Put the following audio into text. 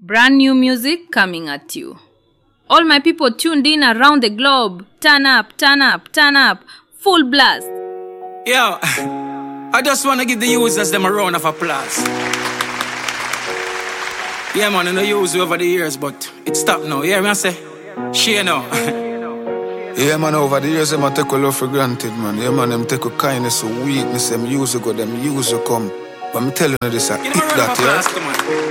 Brand new music coming at you. All my people tuned in around the globe. Turn up, turn up, turn up. Full blast. Yo, I just want to give the users them a round of applause. Yeah, man, I know use you over the years, but it stopped now. You hear me I say? She know. Yeah, man, over the years, them a take a love for granted, man. Yeah, man, them take a kindness, a weakness, them use you go, them use you come. But me tell you this, I hit that, yeah?